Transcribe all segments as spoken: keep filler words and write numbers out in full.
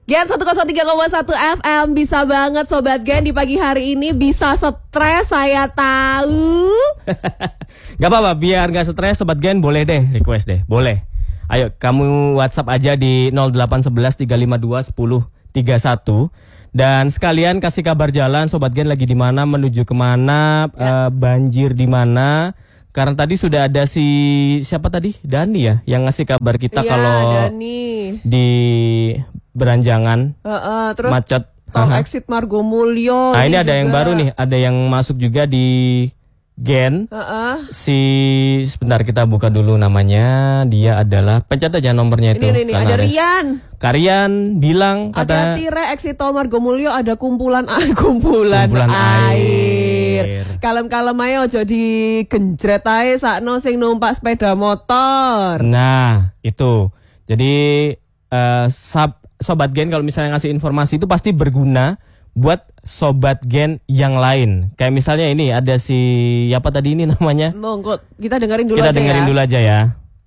Gen seratus tiga koma satu F M. Bisa banget Sobat Gen di pagi hari ini. Bisa stres saya tahu. Gak apa-apa, biar gak stres Sobat Gen boleh deh request deh. Boleh. Ayo kamu WhatsApp aja di nol delapan satu satu tiga lima dua satu nol tiga satu. Dan sekalian kasih kabar jalan Sobat Gen lagi di mana, menuju kemana, ya. uh, banjir di mana. Karena tadi sudah ada si siapa tadi, Dani ya, yang ngasih kabar kita ya, kalau Dani. Di Beranjangan uh, uh, terus macet. Tol exit Margomulyo. Nah ini, ini ada juga yang baru nih, ada yang masuk juga di Gen. Uh, uh. Si sebentar kita buka dulu namanya. Dia adalah, pencet aja nomornya itu. Ini, ini, ada Rian. Karian bilang kata hati-hati re exit tol Margomulyo ada kumpulan air, kumpulan, kumpulan air. air. Kalem-kalem ayo aja digenjret ae sakno sing numpak sepeda motor. Nah, itu. Jadi uh, sab, Sobat Gen kalau misalnya ngasih informasi itu pasti berguna buat Sobat Gen yang lain. Kayak misalnya ini ada si apa tadi ini namanya? Monggo kita dengerin dulu kita aja dengerin ya. dulu aja ya.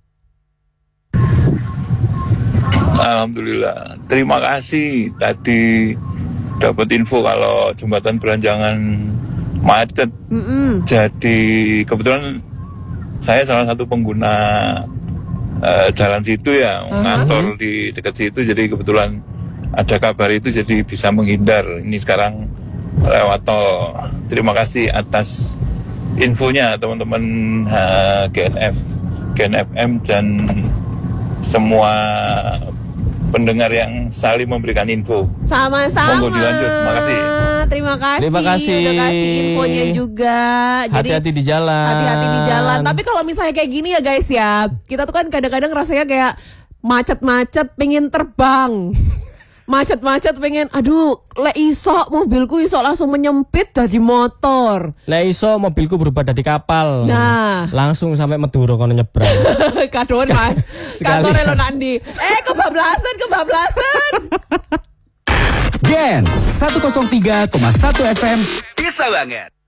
Alhamdulillah, terima kasih tadi dapat info kalau jembatan Beranjangan macet. Mm-mm. Jadi kebetulan saya salah satu pengguna uh, jalan situ ya, uh-huh. ngantor di dekat situ. Jadi kebetulan ada kabar itu jadi bisa menghindar. Ini sekarang lewat tol. Terima kasih atas infonya teman-teman uh, G N F, G N F M dan semua pendengar yang saling memberikan info. Sama-sama. Monggo dilanjut. Terima kasih. Terima kasih. Terima kasih. Udah kasih infonya juga. Hati-hati di jalan. Hati-hati di jalan. Tapi kalau misalnya kayak gini ya guys ya, kita tuh kan kadang-kadang rasanya kayak macet-macet pengen terbang. Macet-macet pengen, aduh, lek iso mobilku iso langsung menyempit dari motor. Lek iso mobilku berubah dari kapal. Nah, langsung sampai Madura kono nyebrang. Kadoan Mas. Kantornya lo nandi. Eh, kebablasan, kebablasan. Gen seratus tiga koma satu F M. Bisa banget.